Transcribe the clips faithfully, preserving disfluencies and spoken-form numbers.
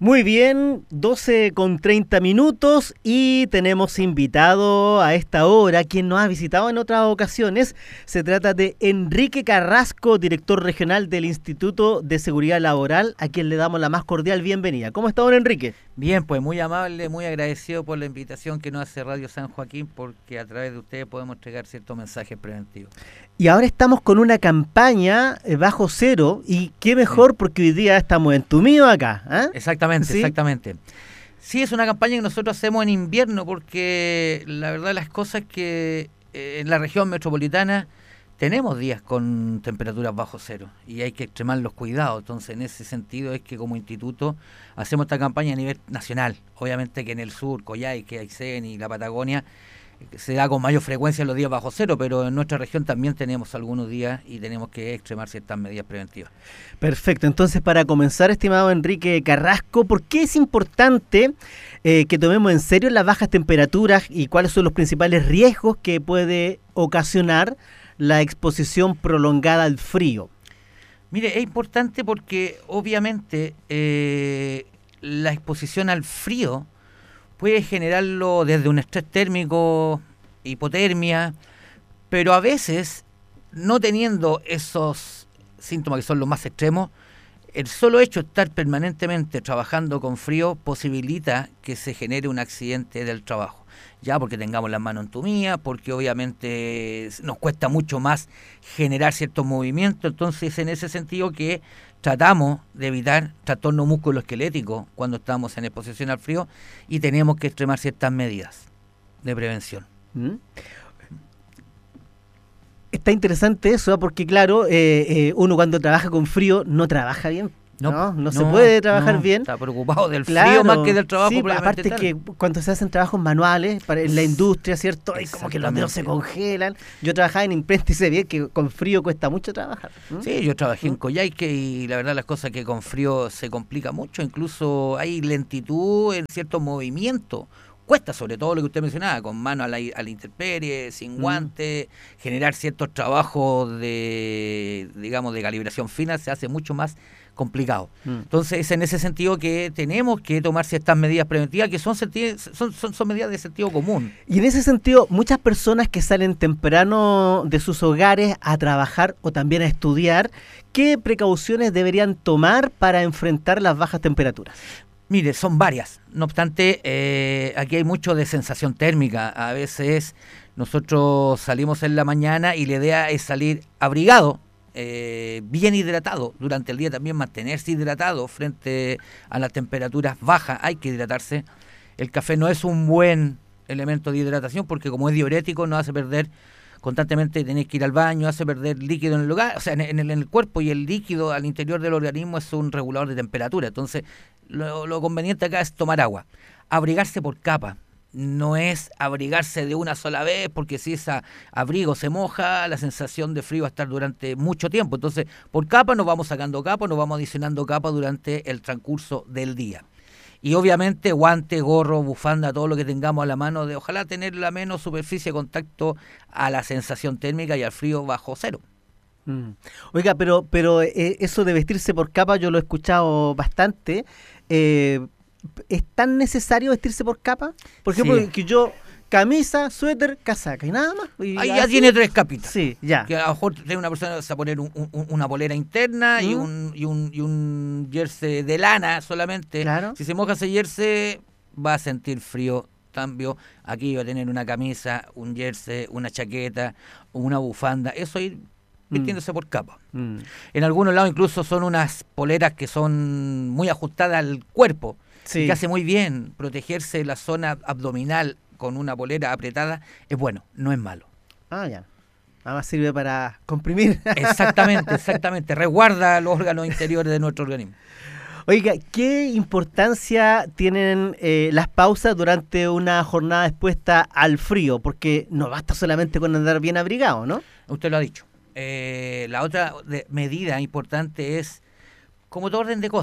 Muy bien, doce con treinta minutos y tenemos invitado a esta hora, quien nos ha visitado en otras ocasiones. Se trata de Enrique Carrasco, director regional del Instituto de Seguridad Laboral, a quien le damos la más cordial bienvenida. ¿Cómo está, don Enrique? Bien, pues muy amable, muy agradecido por la invitación que nos hace Radio San Joaquín, porque a través de ustedes podemos entregar ciertos mensajes preventivos. Y ahora estamos con una campaña eh, bajo cero, y qué mejor sí. porque hoy día estamos entumidos acá. ¿eh? Exactamente, ¿Sí? exactamente. Sí, es una campaña que nosotros hacemos en invierno, porque la verdad las cosas que eh, en la región metropolitana tenemos días con temperaturas bajo cero y hay que extremar los cuidados. Entonces, en ese sentido es que como instituto hacemos esta campaña a nivel nacional. Obviamente que en el sur, Coyhaique, Aysén y la Patagonia se da con mayor frecuencia los días bajo cero, pero en nuestra región también tenemos algunos días y tenemos que extremar ciertas medidas preventivas. Perfecto, entonces para comenzar, estimado Enrique Carrasco, ¿por qué es importante eh, que tomemos en serio las bajas temperaturas y cuáles son los principales riesgos que puede ocasionar la exposición prolongada al frío? Mire, es importante porque obviamente eh, la exposición al frío puede generarlo desde un estrés térmico, hipotermia, pero a veces, no teniendo esos síntomas que son los más extremos, el solo hecho de estar permanentemente trabajando con frío posibilita que se genere un accidente del trabajo. Ya porque tengamos las manos entumidas, porque obviamente nos cuesta mucho más generar ciertos movimientos, entonces en ese sentido que tratamos de evitar trastorno musculoesquelético cuando estamos en exposición al frío y tenemos que extremar ciertas medidas de prevención. ¿Mm? Está interesante eso, porque claro, eh, eh, uno cuando trabaja con frío no trabaja bien. No, no, no, no se puede trabajar no, bien. Está preocupado del claro, frío más que del trabajo. Sí, aparte tal. que cuando se hacen trabajos manuales para, en la industria, ¿cierto? Hay como que los dedos se congelan. Yo trabajaba en imprenta y sé bien que con frío cuesta mucho trabajar. ¿Mm? Sí, yo trabajé ¿Mm? en Coyhaique y la verdad las cosas que con frío se complica mucho. Incluso hay lentitud en ciertos movimientos. Cuesta, sobre todo lo que usted mencionaba, con mano a la, a la intemperie, sin guante, mm. generar ciertos trabajos de, digamos, de calibración fina se hace mucho más complicado. Mm. Entonces es en ese sentido que tenemos que tomar ciertas medidas preventivas que son, senti- son, son, son medidas de sentido común. Y en ese sentido, muchas personas que salen temprano de sus hogares a trabajar o también a estudiar, ¿qué precauciones deberían tomar para enfrentar las bajas temperaturas? Mire, son varias. No obstante, eh, aquí hay mucho de sensación térmica. A veces nosotros salimos en la mañana y la idea es salir abrigado, eh, bien hidratado. Durante el día también mantenerse hidratado frente a las temperaturas bajas. Hay que hidratarse. El café no es un buen elemento de hidratación porque como es diurético nos hace perder constantemente, tenés que ir al baño, hace perder líquido en el lugar, o sea, en el, en el cuerpo, y el líquido al interior del organismo es un regulador de temperatura. Entonces, lo, lo conveniente acá es tomar agua. Abrigarse por capa. No es abrigarse de una sola vez, porque si ese abrigo se moja, la sensación de frío va a estar durante mucho tiempo. Entonces, por capa nos vamos sacando capa, nos vamos adicionando capa durante el transcurso del día. Y obviamente guante, gorro, bufanda, todo lo que tengamos a la mano, de ojalá tener la menos superficie de contacto a la sensación térmica y al frío bajo cero. Mm. Oiga, pero pero eh, eso de vestirse por capa yo lo he escuchado bastante. Eh, ¿Es tan necesario vestirse por capa? Por ejemplo, sí. que yo... camisa, suéter, casaca y nada más. Y ahí ya tiene tres capitas. Sí, ya. Que a lo mejor tiene una persona que va a poner un, un, una polera interna ¿Mm? y, un, y, un, y un jersey de lana solamente. Claro. Si se moja ese jersey, va a sentir frío. Cambio, aquí va a tener una camisa, un jersey, una chaqueta, una bufanda. Eso ir vistiéndose mm. por capa. Mm. En algunos lados incluso son unas poleras que son muy ajustadas al cuerpo. Sí. Que hace muy bien protegerse la zona abdominal con una polera apretada, es bueno, no es malo. Ah, ya. Nada más sirve para comprimir. Exactamente, exactamente. Resguarda los órganos interiores de nuestro organismo. Oiga, ¿qué importancia tienen eh, las pausas durante una jornada expuesta al frío? Porque no basta solamente con andar bien abrigado, ¿no? Usted lo ha dicho. Eh, la otra de, medida importante es, como todo orden de cosas,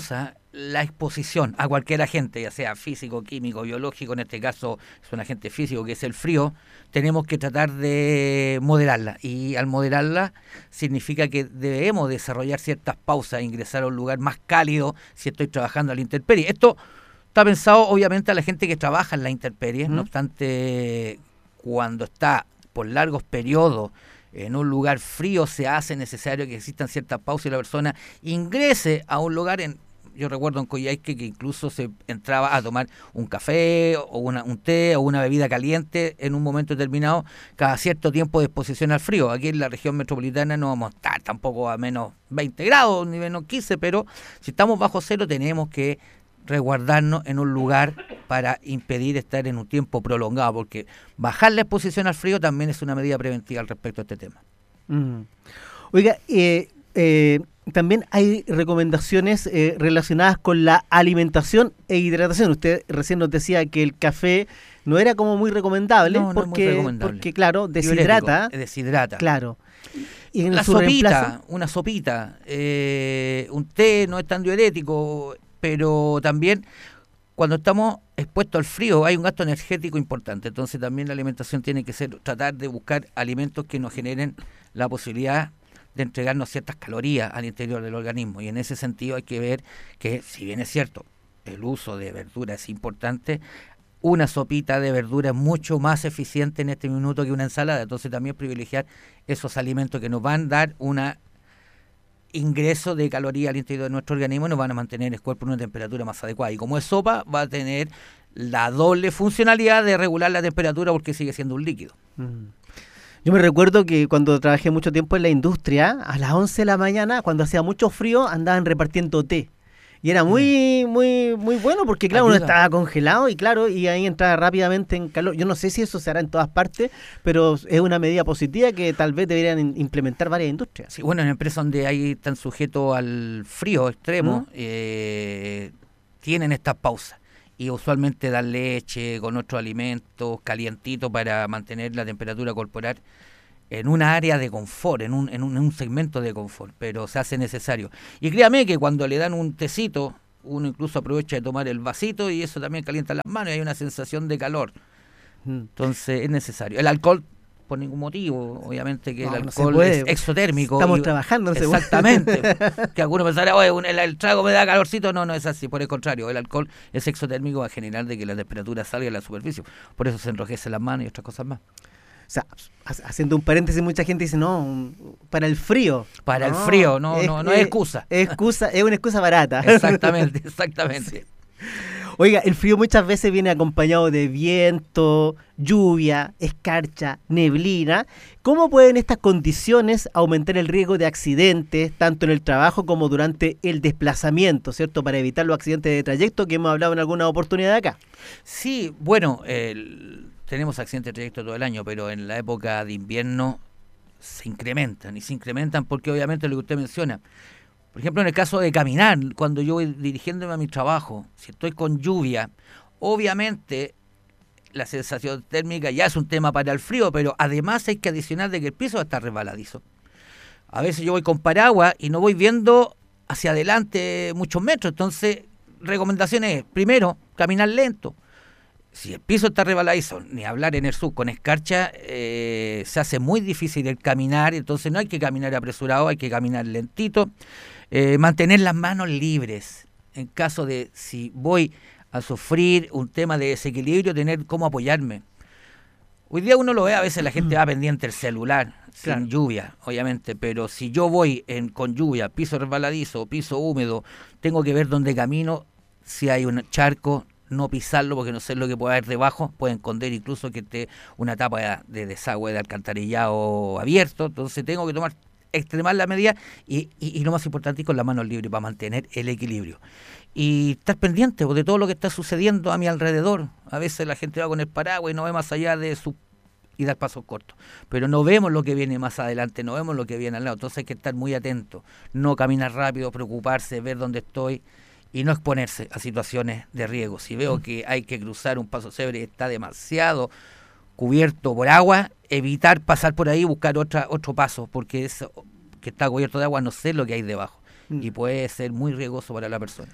la exposición a cualquier agente, ya sea físico, químico, biológico, en este caso es un agente físico que es el frío, tenemos que tratar de moderarla, y al moderarla significa que debemos desarrollar ciertas pausas, ingresar a un lugar más cálido si estoy trabajando a la intemperie. Esto está pensado obviamente a la gente que trabaja en la intemperie, ¿Mm? No obstante, cuando está por largos periodos en un lugar frío, se hace necesario que existan ciertas pausas y la persona ingrese a un lugar en... Yo recuerdo en Coyhaique que incluso se entraba a tomar un café o una, un té o una bebida caliente en un momento determinado cada cierto tiempo de exposición al frío. Aquí en la región metropolitana no vamos a estar tampoco a menos veinte grados ni menos quince, pero si estamos bajo cero tenemos que resguardarnos en un lugar para impedir estar en un tiempo prolongado, porque bajar la exposición al frío también es una medida preventiva al respecto a este tema. Mm. Oiga, eh, eh, también hay recomendaciones eh, relacionadas con la alimentación e hidratación. Usted recién nos decía que el café no era como muy recomendable, no, no porque, es muy recomendable. porque, claro, deshidrata. Diurético, deshidrata. Claro. Y en la su sopita, reemplazo, una sopita, eh, un té no es tan diurético, pero también cuando estamos expuestos al frío hay un gasto energético importante, entonces también la alimentación tiene que ser tratar de buscar alimentos que nos generen la posibilidad de entregarnos ciertas calorías al interior del organismo, y en ese sentido hay que ver que, si bien es cierto, el uso de verdura es importante, una sopita de verdura es mucho más eficiente en este minuto que una ensalada, entonces también privilegiar esos alimentos que nos van a dar una ingreso de calorías al interior de nuestro organismo y nos van a mantener el cuerpo en una temperatura más adecuada, y como es sopa va a tener la doble funcionalidad de regular la temperatura porque sigue siendo un líquido. Mm. Yo me recuerdo que cuando trabajé mucho tiempo en la industria, a las once de la mañana, cuando hacía mucho frío, andaban repartiendo té. Y era muy, muy, muy bueno porque, claro, Ayuda. Uno estaba congelado y, claro, y ahí entraba rápidamente en calor. Yo no sé si eso se hará en todas partes, pero es una medida positiva que tal vez deberían implementar varias industrias. Sí, bueno, en empresas donde hay están sujetos al frío extremo, ¿Mm? eh, tienen estas pausas. Y usualmente dan leche con otros alimentos calientitos para mantener la temperatura corporal en un área de confort, en un, en un, en un segmento de confort, pero se hace necesario. Y créame que cuando le dan un tecito, uno incluso aprovecha de tomar el vasito y eso también calienta las manos y hay una sensación de calor. Entonces es necesario. El alcohol, por ningún motivo, obviamente que no, el alcohol no es exotérmico. Estamos y, trabajando. No exactamente. Que algunos pensarán, oye, un, el, el trago me da calorcito. No, no es así. Por el contrario, el alcohol es exotérmico, va a generar de que la temperatura salga a la superficie. Por eso se enrojecen las manos y otras cosas más. O sea, haciendo un paréntesis, mucha gente dice, no, para el frío. Para no, el frío, no, es, no, no es, es excusa. Es excusa, es una excusa barata. Exactamente, exactamente. Sí. Oiga, el frío muchas veces viene acompañado de viento, lluvia, escarcha, neblina. ¿Cómo pueden estas condiciones aumentar el riesgo de accidentes, tanto en el trabajo como durante el desplazamiento, ¿cierto? Para evitar los accidentes de trayecto que hemos hablado en alguna oportunidad acá. Sí, bueno, el, tenemos accidentes de trayecto todo el año, pero en la época de invierno se incrementan, y se incrementan porque obviamente lo que usted menciona. Por ejemplo, en el caso de caminar, cuando yo voy dirigiéndome a mi trabajo, si estoy con lluvia, obviamente la sensación térmica ya es un tema para el frío, pero además hay que adicionar de que el piso está resbaladizo. A veces yo voy con paraguas y no voy viendo hacia adelante muchos metros, entonces recomendaciones es, primero, caminar lento. Si el piso está resbaladizo, ni hablar en el sur con escarcha, eh, se hace muy difícil el caminar, entonces no hay que caminar apresurado, hay que caminar lentito. Eh, mantener las manos libres, en caso de si voy a sufrir un tema de desequilibrio, tener cómo apoyarme. Hoy día uno lo ve, a veces la gente va pendiente del celular, claro, sin lluvia, obviamente, pero si yo voy en, con lluvia, piso resbaladizo, piso húmedo, tengo que ver dónde camino, si hay un charco, no pisarlo porque no sé lo que puede haber debajo, puede esconder incluso que esté una tapa de desagüe de alcantarillado abierto, entonces tengo que tomar extremar la medida y, y, y lo más importante, con las manos libres para mantener el equilibrio y estar pendiente de todo lo que está sucediendo a mi alrededor. A veces la gente va con el paraguas y no ve más allá de su y dar pasos cortos, pero no vemos lo que viene más adelante, no vemos lo que viene al lado, entonces hay que estar muy atento, no caminar rápido, preocuparse, ver dónde estoy y no exponerse a situaciones de riesgo. Si veo que hay que cruzar un paso célebre y está demasiado cubierto por agua, evitar pasar por ahí y buscar otra, otro paso, porque eso que está cubierto de agua no sé lo que hay debajo. mm. y puede ser muy riesgoso para la persona.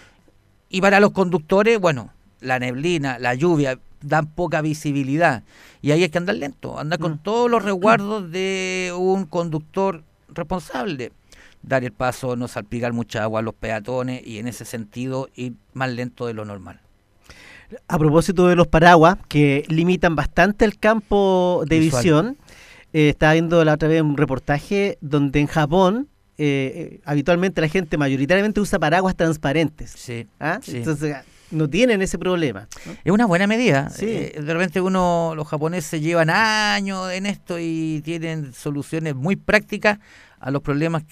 Y para los conductores, bueno, la neblina, la lluvia dan poca visibilidad y ahí hay que andar lento, andar con mm. todos los resguardos de un conductor responsable, dar el paso, no salpicar mucha agua a los peatones y en ese sentido ir más lento de lo normal. A propósito de los paraguas, que limitan bastante el campo de Visual. visión, eh, estaba viendo la otra vez un reportaje donde en Japón eh, habitualmente la gente mayoritariamente usa paraguas transparentes. Sí, ¿Ah? sí. Entonces no tienen ese problema, ¿no? Es una buena medida. Sí. Eh, de repente uno, los japoneses llevan años en esto y tienen soluciones muy prácticas a los problemas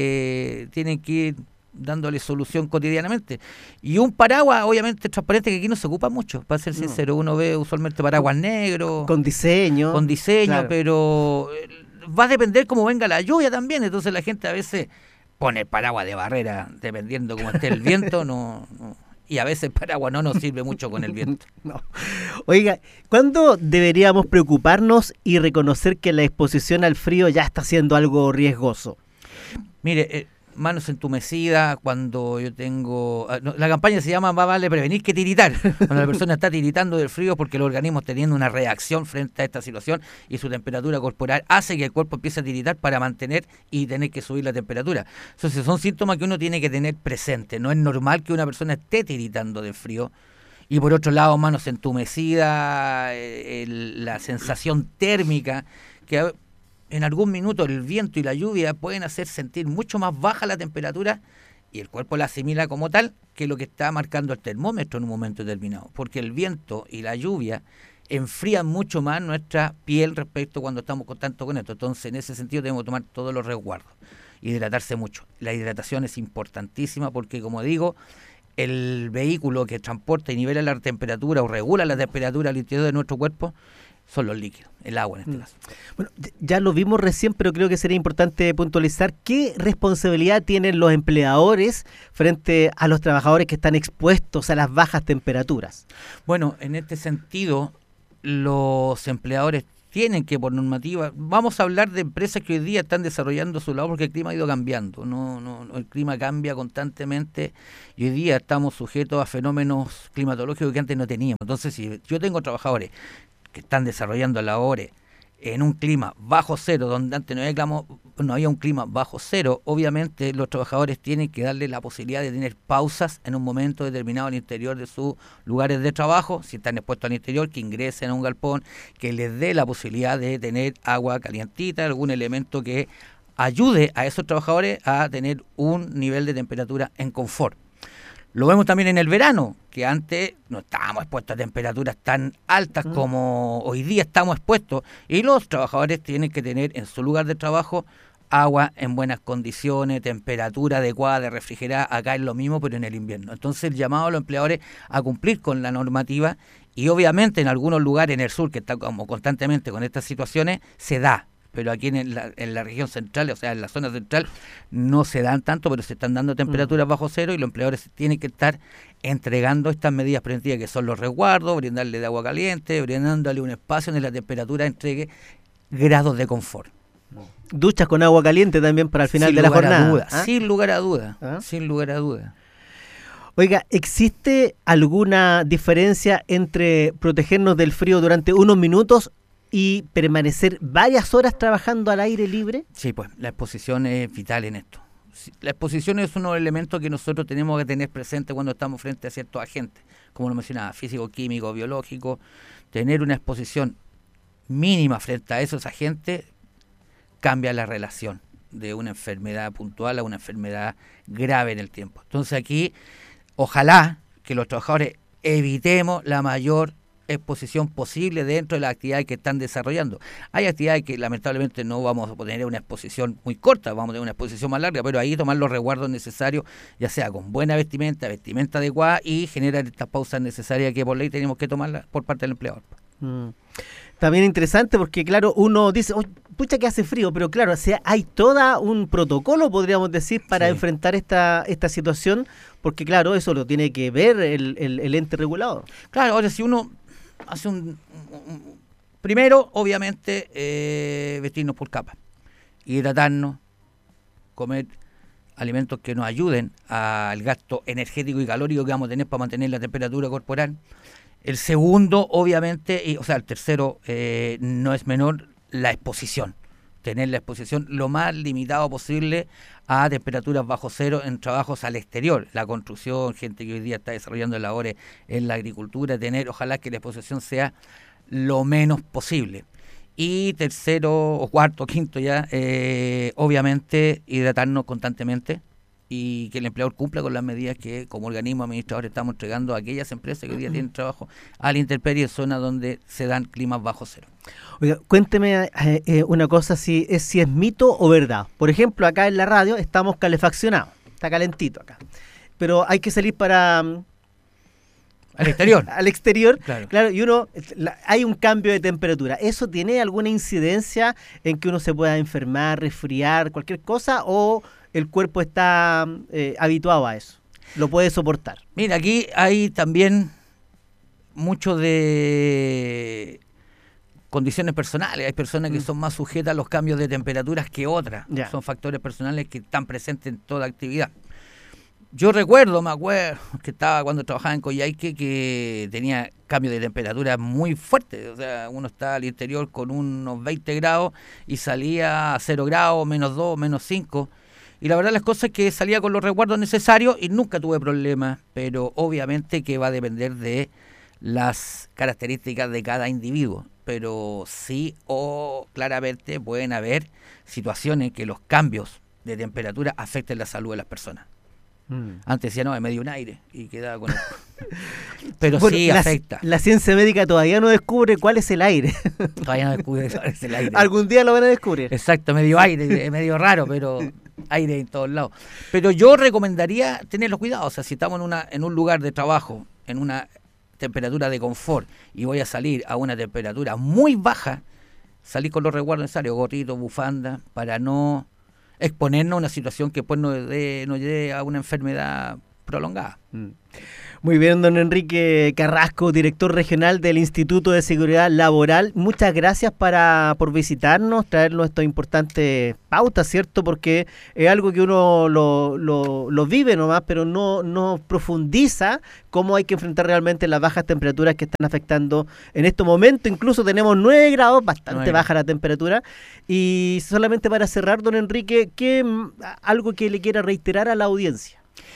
que tienen que ir dándole solución cotidianamente. Y un paraguas, obviamente, transparente, que aquí no se ocupa mucho, para ser sincero. No. Uno ve usualmente paraguas negros. Con diseño. Con diseño, claro. pero va a depender cómo venga la lluvia también. Entonces la gente a veces pone paraguas de barrera, dependiendo cómo esté el viento, no, no. Y a veces el paraguas no nos sirve mucho con el viento. No. Oiga, ¿cuándo deberíamos preocuparnos y reconocer que la exposición al frío ya está siendo algo riesgoso? Mire, eh, manos entumecidas, cuando yo tengo... No, la campaña se llama "Más vale prevenir que tiritar", cuando la persona está tiritando del frío porque el organismo está teniendo una reacción frente a esta situación y su temperatura corporal hace que el cuerpo empiece a tiritar para mantener y tener que subir la temperatura. Entonces son síntomas que uno tiene que tener presente. No es normal que una persona esté tiritando de frío. Y por otro lado, manos entumecidas, eh, el, la sensación térmica, que en algún minuto el viento y la lluvia pueden hacer sentir mucho más baja la temperatura y el cuerpo la asimila como tal que lo que está marcando el termómetro en un momento determinado, porque el viento y la lluvia enfrían mucho más nuestra piel respecto a cuando estamos con tanto con esto. Entonces, en ese sentido debemos tomar todos los resguardos, hidratarse mucho. La hidratación es importantísima porque, como digo, el vehículo que transporta y nivela la temperatura o regula la temperatura al interior de nuestro cuerpo son los líquidos, el agua en este caso. Bueno, ya lo vimos recién, pero creo que sería importante puntualizar qué responsabilidad tienen los empleadores frente a los trabajadores que están expuestos a las bajas temperaturas. Bueno, en este sentido, los empleadores tienen que, por normativa, vamos a hablar de empresas que hoy día están desarrollando su labor porque el clima ha ido cambiando, no, no, no el clima cambia constantemente y hoy día estamos sujetos a fenómenos climatológicos que antes no teníamos. Entonces, si yo tengo trabajadores que están desarrollando labores en un clima bajo cero, donde antes no había, no había un clima bajo cero, obviamente los trabajadores tienen que darle la posibilidad de tener pausas en un momento determinado al interior de sus lugares de trabajo, si están expuestos al interior, que ingresen a un galpón, que les dé la posibilidad de tener agua calientita, algún elemento que ayude a esos trabajadores a tener un nivel de temperatura en confort. Lo vemos también en el verano, que antes no estábamos expuestos a temperaturas tan altas mm. como hoy día estamos expuestos, y los trabajadores tienen que tener en su lugar de trabajo agua en buenas condiciones, temperatura adecuada de refrigerar. Acá es lo mismo, pero en el invierno. Entonces el llamado a los empleadores a cumplir con la normativa, y obviamente en algunos lugares en el sur, que está como constantemente con estas situaciones, se da. Pero aquí en la, en la región central, o sea, en la zona central, no se dan tanto, pero se están dando temperaturas mm. bajo cero y los empleadores tienen que estar entregando estas medidas preventivas que son los resguardos, brindarle de agua caliente, brindándole un espacio donde la temperatura entregue grados de confort. Duchas con agua caliente también para el final sin de la jornada. Duda, ¿Ah? Sin lugar a duda, ¿Ah? sin lugar a duda. Oiga, ¿existe alguna diferencia entre protegernos del frío durante unos minutos y permanecer varias horas trabajando al aire libre? Sí, pues la exposición es vital en esto. La exposición es uno de los elementos que nosotros tenemos que tener presente cuando estamos frente a ciertos agentes, como lo mencionaba, físico, químico, biológico. Tener una exposición mínima frente a esos agentes cambia la relación de una enfermedad puntual a una enfermedad grave en el tiempo. Entonces aquí, ojalá que los trabajadores evitemos la mayor exposición posible dentro de las actividades que están desarrollando. Hay actividades que lamentablemente no vamos a tener una exposición muy corta, vamos a tener una exposición más larga, pero ahí tomar los resguardos necesarios, ya sea con buena vestimenta, vestimenta adecuada, y generar estas pausas necesarias que por ley tenemos que tomarlas por parte del empleador. Mm. También interesante porque, claro, uno dice, oh, pucha que hace frío, pero claro, o sea, hay todo un protocolo, podríamos decir, para sí. enfrentar esta esta situación, porque claro, eso lo tiene que ver el, el, el ente regulador. Claro, ahora si uno hace un, un, un primero, obviamente, eh, vestirnos por capa, hidratarnos, comer alimentos que nos ayuden al gasto energético y calórico que vamos a tener para mantener la temperatura corporal. El segundo, obviamente, y, o sea, el tercero eh, no es menor, la exposición. Tener la exposición lo más limitado posible a temperaturas bajo cero en trabajos al exterior, la construcción, gente que hoy día está desarrollando labores en la agricultura, tener, ojalá que la exposición sea lo menos posible. Y tercero, o cuarto, quinto ya, eh, obviamente hidratarnos constantemente y que el empleador cumpla con las medidas que como organismo administrador estamos entregando a aquellas empresas que hoy día tienen trabajo a la intemperie en zonas donde se dan climas bajo cero. Oiga, cuénteme eh, eh, una cosa, si es, si es mito o verdad. Por ejemplo, acá en la radio estamos calefaccionados, está calentito acá, pero hay que salir para... Al exterior. Al exterior, claro. claro, y uno, la, hay un cambio de temperatura. ¿Eso tiene alguna incidencia en que uno se pueda enfermar, resfriar, cualquier cosa, o el cuerpo está eh, habituado a eso? ¿Lo puede soportar? Mira, aquí hay también mucho de condiciones personales. Hay personas que mm. son más sujetas a los cambios de temperaturas que otras. Ya. Son factores personales que están presentes en toda actividad. Yo recuerdo, me acuerdo, que estaba cuando trabajaba en Coyhaique, que tenía cambios de temperatura muy fuertes. O sea, uno estaba al interior con unos veinte grados y salía a cero grados, menos dos, menos cinco. Y la verdad las cosas es que salía con los resguardos necesarios y nunca tuve problemas, pero obviamente que va a depender de las características de cada individuo. Pero sí o claramente pueden haber situaciones que los cambios de temperatura afecten la salud de las personas. Antes decía, no, me dio un aire y quedaba con el... Pero bueno, sí la, afecta. La ciencia médica todavía no descubre cuál es el aire. Todavía no descubre cuál es el aire. Algún día lo van a descubrir. Exacto, medio aire, medio raro, pero aire en todos lados. Pero yo recomendaría tenerlo cuidado. O sea, si estamos en, una, en un lugar de trabajo, en una temperatura de confort, y voy a salir a una temperatura muy baja, salir con los resguardos necesarios, gorrito, bufanda, para no exponernos a una situación que después nos lleve, nos lleve a una enfermedad prolongada. Muy bien, don Enrique Carrasco, director regional del Instituto de Seguridad Laboral. Muchas gracias para por visitarnos, traernos estas importantes pautas, ¿cierto? Porque es algo que uno lo, lo, lo vive nomás, pero no, no profundiza cómo hay que enfrentar realmente las bajas temperaturas que están afectando en este momento. Incluso tenemos nueve grados, bastante nueve. Baja la temperatura. Y solamente para cerrar, don Enrique, ¿qué, algo que le quiera reiterar a la audiencia?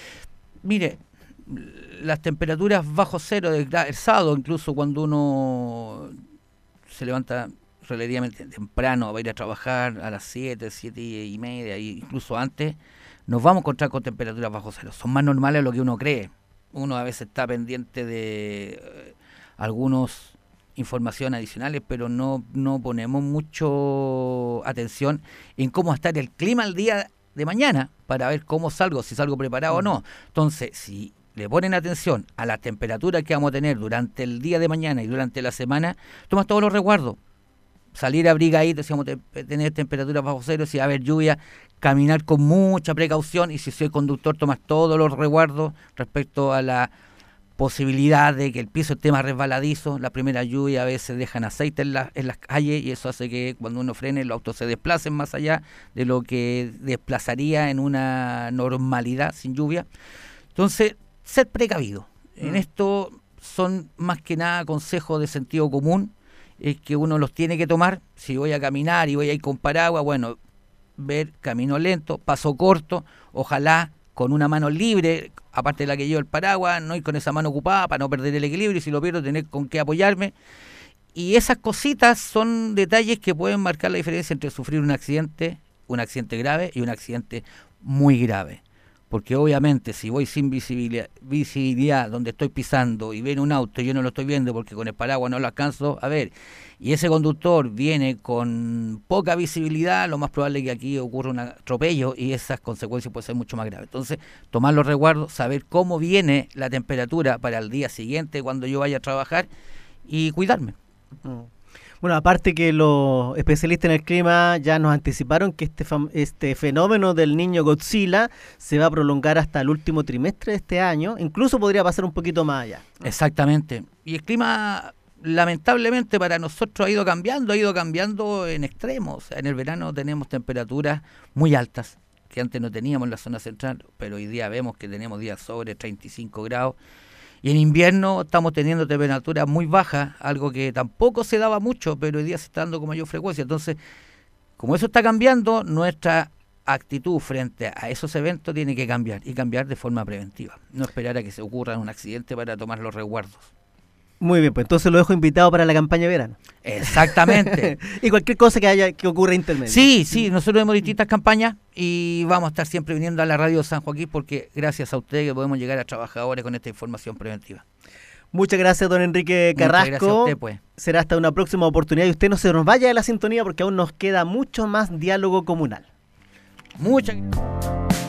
Mire, las temperaturas bajo cero del sábado, incluso cuando uno se levanta relativamente temprano, va a ir a trabajar a las siete, siete y media, incluso antes, nos vamos a encontrar con temperaturas bajo cero. Son más normales de lo que uno cree. Uno a veces está pendiente de eh, algunas informaciones adicionales, pero no, no ponemos mucho atención en cómo va a estar el clima el día de mañana para ver cómo salgo, si salgo preparado uh-huh. o no. Entonces, si le ponen atención a la temperatura que vamos a tener durante el día de mañana y durante la semana, tomas todos los resguardos. Salir abrigadito, si vamos a tener temperaturas bajo cero, si va a haber lluvia, caminar con mucha precaución, y si soy conductor, tomas todos los resguardos respecto a la posibilidad de que el piso esté más resbaladizo. La primera lluvia a veces dejan aceite en, la, en las calles, y eso hace que cuando uno frene los autos se desplacen más allá de lo que desplazaría en una normalidad sin lluvia. Entonces, ser precavido. En mm. esto son más que nada consejos de sentido común, es que uno los tiene que tomar. Si voy a caminar y voy a ir con paraguas, bueno, ver camino lento, paso corto, ojalá con una mano libre, aparte de la que llevo el paraguas, no ir con esa mano ocupada para no perder el equilibrio, y si lo pierdo tener con qué apoyarme. Y esas cositas son detalles que pueden marcar la diferencia entre sufrir un accidente, un accidente grave y un accidente muy grave. Porque obviamente si voy sin visibilidad, visibilidad donde estoy pisando y viene un auto y yo no lo estoy viendo porque con el paraguas no lo alcanzo a ver, y ese conductor viene con poca visibilidad, lo más probable es que aquí ocurra un atropello y esas consecuencias pueden ser mucho más graves. Entonces, tomar los resguardos, saber cómo viene la temperatura para el día siguiente cuando yo vaya a trabajar y cuidarme. Mm. Bueno, aparte que los especialistas en el clima ya nos anticiparon que este, fam- este fenómeno del niño Godzilla se va a prolongar hasta el último trimestre de este año, incluso podría pasar un poquito más allá. Exactamente. Y el clima, lamentablemente para nosotros ha ido cambiando, ha ido cambiando en extremos. O sea, en el verano tenemos temperaturas muy altas, que antes no teníamos en la zona central, pero hoy día vemos que tenemos días sobre treinta y cinco grados. Y en invierno estamos teniendo temperaturas muy bajas, algo que tampoco se daba mucho, pero hoy día se está dando con mayor frecuencia. Entonces, como eso está cambiando, nuestra actitud frente a esos eventos tiene que cambiar, y cambiar de forma preventiva. No esperar a que se ocurra un accidente para tomar los resguardos. Muy bien, pues entonces lo dejo invitado para la campaña de verano. Exactamente. Y cualquier cosa que haya que ocurra intermedio. Sí, sí, nosotros tenemos distintas campañas y vamos a estar siempre viniendo a la radio San Joaquín porque gracias a ustedes que podemos llegar a trabajadores con esta información preventiva. Muchas gracias, don Enrique Carrasco. Muchas gracias a usted, pues. Será hasta una próxima oportunidad y usted no se nos vaya de la sintonía porque aún nos queda mucho más diálogo comunal. Muchas gracias.